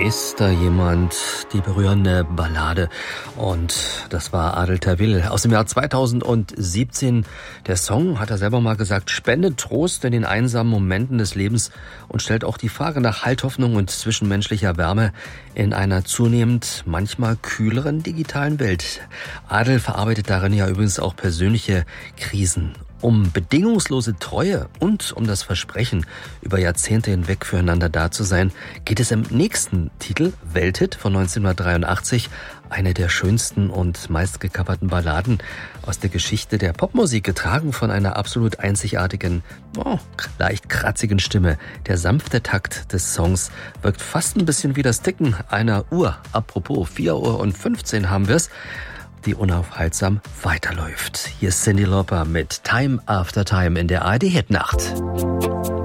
Ist da jemand? Die berührende Ballade. Und das war Adel Tawil aus dem Jahr 2017. Der Song, hat er selber mal gesagt, spendet Trost in den einsamen Momenten des Lebens und stellt auch die Frage nach Halthoffnung und zwischenmenschlicher Wärme in einer zunehmend manchmal kühleren digitalen Welt. Adel verarbeitet darin ja übrigens auch persönliche Krisen. Um bedingungslose Treue und um das Versprechen, über Jahrzehnte hinweg füreinander da zu sein, geht es im nächsten Titel, Welthit von 1983, eine der schönsten und meistgecoverten Balladen aus der Geschichte der Popmusik, getragen von einer absolut einzigartigen, leicht kratzigen Stimme. Der sanfte Takt des Songs wirkt fast ein bisschen wie das Ticken einer Uhr. Apropos, 4:15 Uhr haben wir's, die unaufhaltsam weiterläuft. Hier ist Cyndi Lauper mit Time After Time in der ARD-Hitnacht.